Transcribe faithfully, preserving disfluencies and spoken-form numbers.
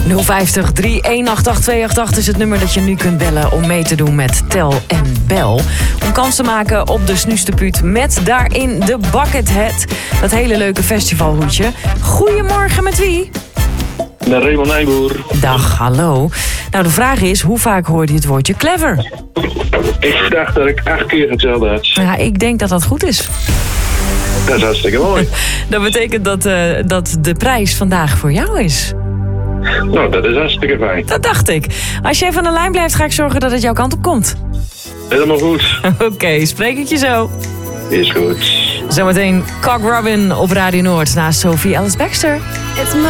nul vijftig, drie een acht acht, twee acht acht is het nummer dat je nu kunt bellen om mee te doen met Tel en Bel. Om kans te maken op de Snusterpuut met daarin de Buckethead. Dat hele leuke festivalhoedje. Goedemorgen, met wie? Met Raymond Nijboer. Dag, hallo. Nou, de vraag is, hoe vaak hoorde je het woordje clever? Ik dacht dat ik acht keer hetzelfde had. Ja, ik denk dat dat goed is. Dat is hartstikke mooi. Dat betekent dat, uh, dat de prijs vandaag voor jou is. Nou, dat is hartstikke fijn. Dat dacht ik. Als je even aan de lijn blijft, ga ik zorgen dat het jouw kant op komt. Helemaal goed. Oké, okay, spreek ik je zo. Is goed. Zometeen Cock Robin op Radio Noord naast Sophie Ellis Baxter.